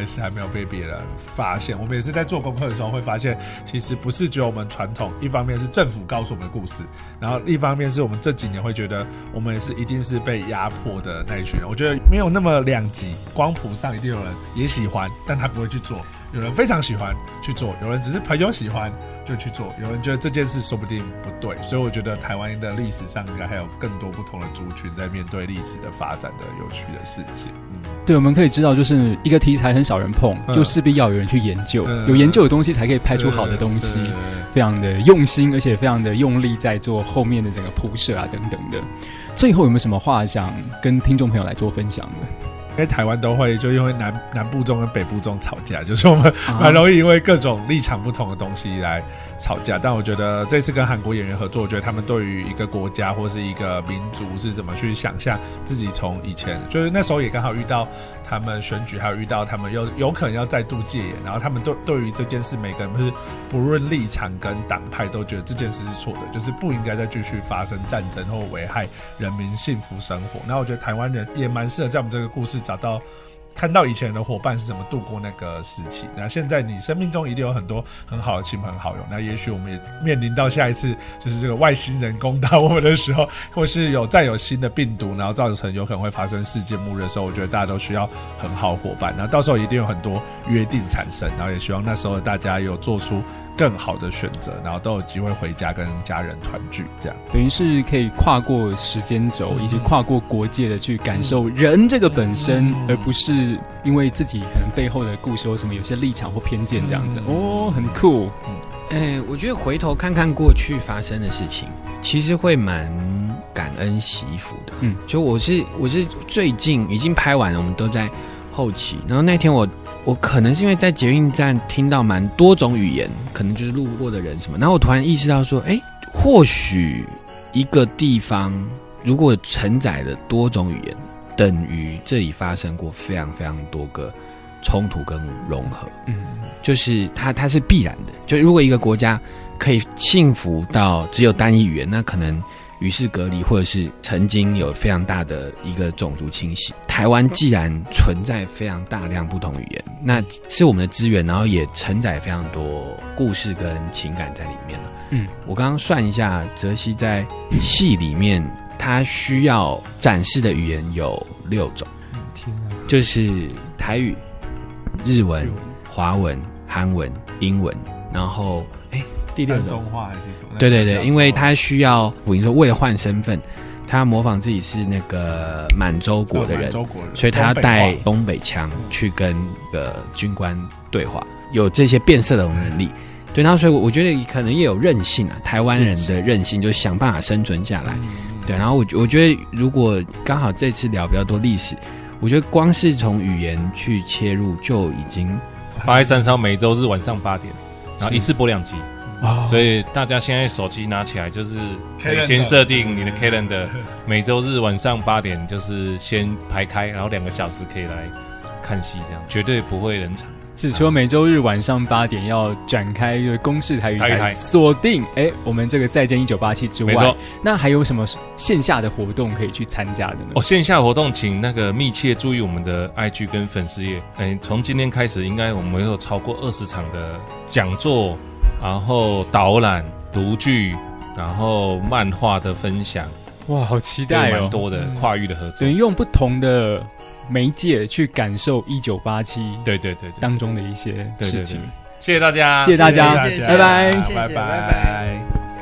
件事还没有被别人发现。我们也是在做功课的时候会发现，其实不是只有我们传统，一方面是政府告诉我们的故事，然后一方面是我们这几年会觉得我们也是一定是被压迫的那一群人。我觉得没有那么两极，光谱上一定有人也喜欢，但他不会去做；有人非常喜欢去做，有人只是朋友喜欢就去做，有人觉得这件事说不定不对。所以我觉得台湾的历史上应该还有更多不同的族群在面对历史的发展的有趣的事情。 对，我们可以知道，就是一个题材很少人碰，就势必要有人去研究，有研究的东西才可以拍出好的东西，非常的用心，而且非常的用力在做后面的整个铺设啊等等的。最后有没有什么话想跟听众朋友来做分享的？ 因为台湾都会就因为南部中跟北部中吵架，就是我们蛮容易因为各种立场不同的东西来吵架。但我觉得这次跟韩国演员合作，我觉得他们对于一个国家或是一个民族是怎么去想象自己从以前，就是那时候也刚好遇到他们选举，还有遇到他们有可能要再度戒严，然后他们对于这件事，每个人就是不论立场跟党派都觉得这件事是错的，就是不应该再继续发生战争或危害人民幸福生活。然后我觉得台湾人也蛮适合在我们这个故事找到看到以前的伙伴是怎么度过那个时期。那现在你生命中一定有很多很好的亲朋好友，那也许我们也面临到下一次就是这个外星人攻打我们的时候，或是再有新的病毒，然后造成有可能会发生世界末日的时候，我觉得大家都需要很好的伙伴。那到时候一定有很多约定产生，然后也希望那时候大家有做出更好的选择，然后都有机会回家跟家人团聚，这样等于是可以跨过时间轴，以及跨过国界的去感受人这个本身，而不是因为自己可能背后的故事或什么有些立场或偏见这样子。哦，很酷。 我觉得回头看看过去发生的事情，其实会蛮感恩惜福的。就我是最近已经拍完了，我们都在后期，然后那天我可能是因为在捷运站听到蛮多种语言，可能就是路过的人什么，然后我突然意识到说，或许一个地方如果承载了多种语言，等于这里发生过非常非常多个冲突跟融合。就是它是必然的。就如果一个国家可以幸福到只有单一语言，那可能与世隔离，或者是曾经有非常大的一个种族清洗。台湾既然存在非常大量不同语言，那是我们的资源，然后也承载非常多故事跟情感在里面了。我刚刚算一下，泽熙在戏里面他需要展示的语言有6种，就是台语、日文、华文、韩文、英文，然后第6种山东话还是什么？ 对对对，因为他需要，我跟你说，为了换身份，他模仿自己是那个满洲国的人，所以他要带东北腔去跟军官对话，有这些变色的能力。对，然后所以我觉得可能也有韧性啊，台湾人的韧性，就是想办法生存下来。对，然后我觉得如果刚好这次聊比较多历史，我觉得光是从语言去切入就已经。 813烧每周日晚上8点，然后一次播2集。所以大家现在手机拿起来，就是可以先设定你的 calendar， 每周日晚上8点就是先排开，然后2个小时可以来看戏，这样绝对不会冷场。 是，除了每周日晚上8点要展开公视台语台锁定我们这个再见1987之外，没错，那还有什么线下的活动可以去参加的呢？ 线下活动请那个密切注意我们的 IG 跟粉丝页。从今天开始，应该我们有超过20场的讲座，然后导览、读剧，然后漫画的分享。 哇，好期待蛮多的跨域的合作， 等于用不同的媒介去感受1987 对当中的一些事情。 谢谢大家， 谢谢大家，拜拜， 拜拜。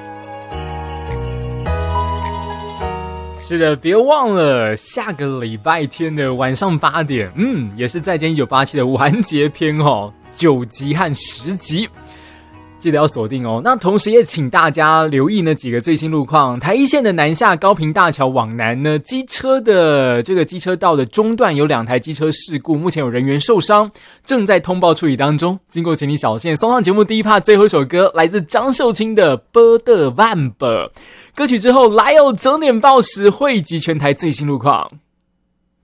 是的，别忘了下个礼拜天的晚上8点，也是再见1987的完结篇9集和10集。记得要锁定哦。那同时也请大家留意那几个最新路况。台一线的南下高屏大桥往南呢，机车的这个机车道的中段有2台机车事故，目前有人员受伤，正在通报处理当中。经过请你小线送上节目第1 part 最后一首歌，来自张秀清的《波的万伯》歌曲之后，来有9点报时汇集全台最新路况。